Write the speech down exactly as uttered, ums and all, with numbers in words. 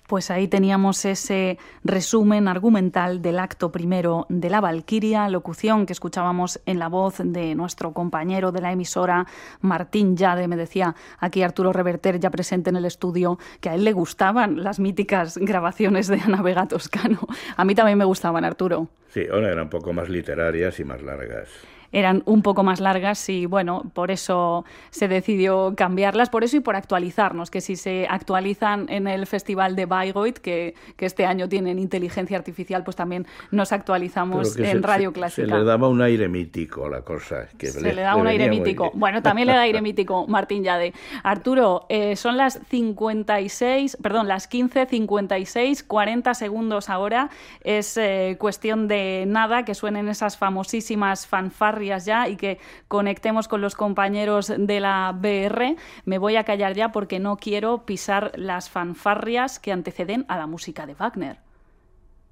Pues ahí teníamos ese resumen argumental del acto primero de La Valquiria, locución que escuchábamos en la voz de nuestro compañero de la emisora, Martín Llade. Me decía aquí Arturo Reverter, ya presente en el estudio, que a él le gustaban las míticas grabaciones de Ana Vega Toscano. A mí también me gustaban, Arturo. Sí, bueno, eran un poco más literarias y más largas. Eran un poco más largas y, bueno, por eso se decidió cambiarlas, por eso y por actualizarnos, que si se actualizan en el Festival de Bayreuth, que, que este año tienen inteligencia artificial, pues también nos actualizamos en se, Radio se, Clásica. Se le daba un aire mítico a la cosa. Que se le, le da le un aire mítico. Muy... Bueno, también le da aire mítico Martín Llade. Arturo, eh, son las cincuenta y seis, perdón, las quince cincuenta y seis, cuarenta segundos ahora. Es eh, cuestión de nada que suenen esas famosísimas fanfarrias ya y que conectemos con los compañeros de la B R. Me voy a callar ya porque no quiero pisar las fanfarrias que anteceden a la música de Wagner.